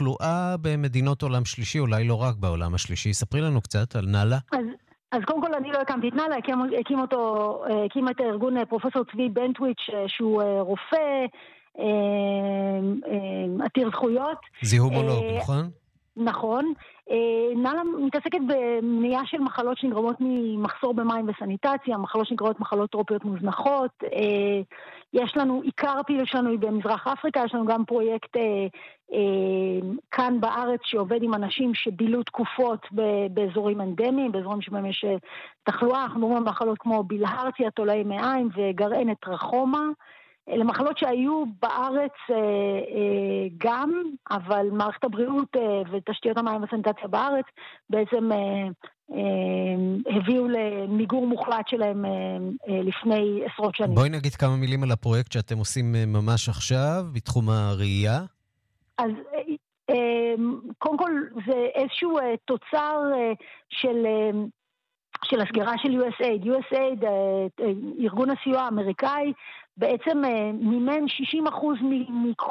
התחלואה במדינות עולם שלישי, אולי לא רק בעולם השלישי. ספרי לנו קצת על נאלה. אז קודם כל אני לא הקמתי את נאלה, הקים את הארגון פרופסור צבי בנטוויץ' שהוא רופא, עתיר זכויות. זיהומולוג, נכון? נכון. נאלה מתעסקת במניעה של מחלות שנגרמות ממחסור במים וסניטציה, מחלות שנגרמות מחלות טרופיות מוזנחות. יש לנו, עיקר הפעילות שלנו היא במזרח אפריקה, יש לנו גם פרויקט כאן בארץ שעובד עם אנשים שבילו תקופות באזורים אנדמיים, באזורים שבהם יש תחלואה. אנחנו מדברים על מחלות כמו בלהרציה, תולעי מעיים וגרענת טרחומה. אלה מחלות שהיו בארץ גם, אבל מערכת הבריאות ותשתיות המים והסניטציה בארץ בעצם הביאו למיגור מוחלט שלהם לפני עשרות שנים. בואי נגיד כמה מילים על הפרויקט שאתם עושים ממש עכשיו בתחום הראייה. אז קודם כל זה איזשהו תוצר של הסגירה של USAID. USAID, ארגון הסיוע האמריקאי, בעצם מימן 60%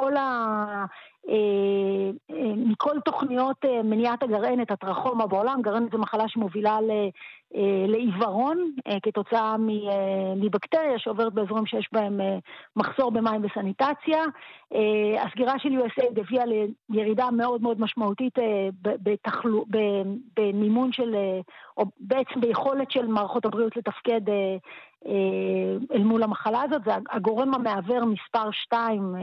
מכל תוכניות מניעת הגרענת, הטרחומה בעולם. גרענת זה מחלה שמובילה לעיוורון כתוצאה מבקטריה שעוברת באזורים שיש בהם מחסור במים וסניטציה. הסגירה של USAID הביאה לירידה מאוד מאוד משמעותית במימון של, או בעצם ביכולת של מערכות הבריאות לתפקד אל מול המחלה הזאת. זה הגורם המעבר מספר 2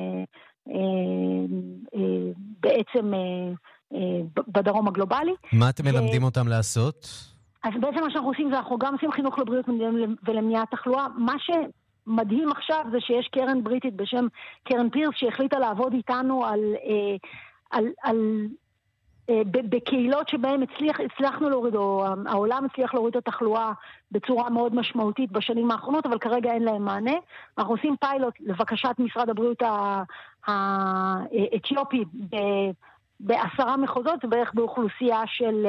בעצם בדרום הגלובלי. מה אתם מלמדים אותם לעשות? אז בעצם מה שאנחנו עושים זה אנחנו גם עושים חינוך לבריאות ולמניעת תחלואה. מה שמדהים עכשיו זה שיש קרן בריטית בשם קרן פירס שהחליטה לעבוד איתנו בקהילות שבהם הצלחנו להוריד, או העולם הצליח להוריד את התחלואה בצורה מאוד משמעותית בשנים האחרונות, אבל כרגע אין להם מענה. אנחנו עושים פיילוט לבקשת משרד הבריאות האתיופי ב10 מחוזות, זה בערך באוכלוסייה של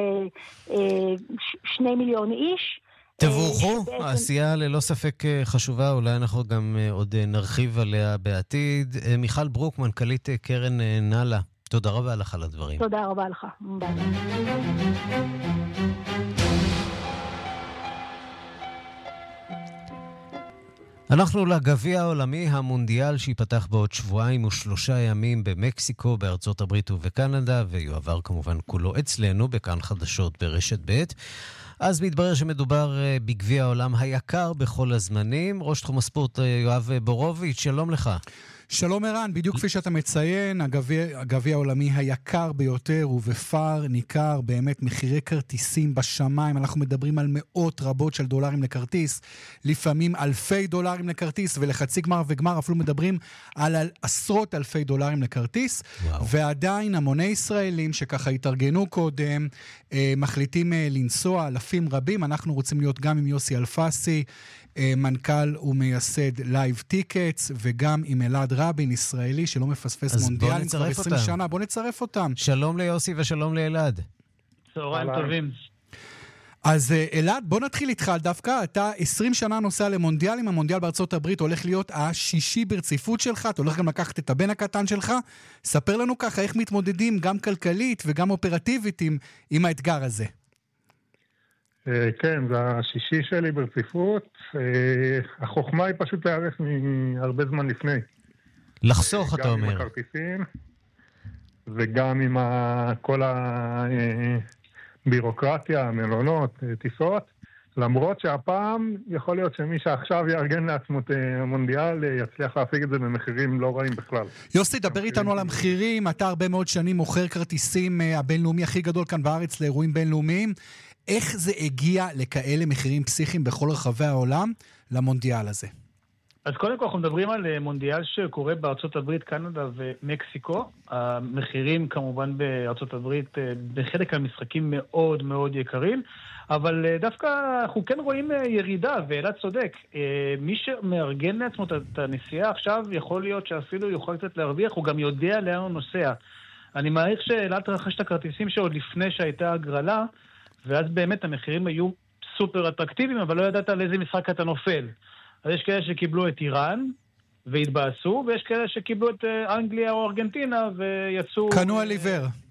2 מיליון איש. תבורכו, העשייה ללא ספק חשובה, אולי אנחנו גם עוד נרחיב עליה בעתיד. מיכל ברוק, מנכ"לית קרן נאלה, תודה רבה לך על הדברים. תודה רבה לך. ביי. אנחנו לגביע העולמי, המונדיאל שיפתח בעוד 2 ימים במקסיקו, בארצות הברית ובקנדה, ויועבר כמובן כולו אצלנו בכאן חדשות ברשת ב'. אז מתברר שמדובר בגביע העולם היקר בכל הזמנים. ראש תחום הספורט יואב בורוביץ', שלום לך. שלום ערן, בדיוק כפי שאתה מציין, הגביע העולמי היקר ביותר ובפר ניכר באמת מחירי כרטיסים בשמיים. אנחנו מדברים על מאות רבות של דולרים לכרטיס, לפעמים אלפי דולרים לכרטיס, ולחצי גמר וגמר אפילו מדברים על עשרות אלפי דולרים לכרטיס. וואו. ועדיין המוני ישראלים שככה התארגנו קודם, מחליטים לנסוע אלפים רבים. אנחנו רוצים להיות גם עם יוסי אלפסי, מנכ"ל ומייסד לייב טיקטס, וגם עם אלעד רבין, ישראלי שלא מפספס מונדיאלים כבר 20 שנה. בוא נצרף אותם. שלום ליוסי ושלום לאלעד. צהריים טובים. אז אלעד, בוא נתחיל איתך דווקא. אתה 20 שנה נוסע למונדיאלים, המונדיאל בארצות הברית הולך להיות השישי ברציפות שלך, אתה הולך גם לקחת את הבן הקטן שלך. ספר לנו ככה איך מתמודדים גם כלכלית וגם אופרטיבית עם האתגר הזה. כן, זה השישי שלי ברציפות. החוכמה היא פשוט להיערך מהרבה זמן לפני. לחסוך, אתה אומר. גם עם הכרטיסים, וגם עם כל הבירוקרטיה, המלונות, טיסות. למרות שהפעם יכול להיות שמי שעכשיו יארגן לעצמו את המונדיאל יצליח להפיק את זה במחירים לא רעים בכלל. יוסי, דבר איתנו על המחירים. אתה הרבה מאוד שנים מוכר כרטיסים הבינלאומי הכי גדול כאן בארץ לאירועים בינלאומיים. איך זה הגיע לכאלה מחירים פסיכיים בכל רחבי העולם למונדיאל הזה? אז קודם כל אנחנו מדברים על מונדיאל שקורה בארצות הברית, קנדה ומקסיקו. המחירים כמובן בארצות הברית בחלק המשחקים מאוד מאוד יקרים, אבל דווקא אנחנו כן רואים ירידה, ואלעד צודק. מי שמארגן לעצמו את הנסיעה עכשיו יכול להיות שאפילו יוכל קצת להרוויח, הוא גם יודע לאן הוא נוסע. אני מעריך שאלעד רכש את הכרטיסים שעוד לפני שהייתה הגרלה, ואז באמת המחירים היו סופר אטרקטיביים, אבל לא ידעת על איזה משחק אתה נופל. אז יש כאלה שקיבלו את איראן והתבאסו, ויש כאלה שקיבלו את אנגליה או ארגנטינה ויצאו... קנו על עיוור.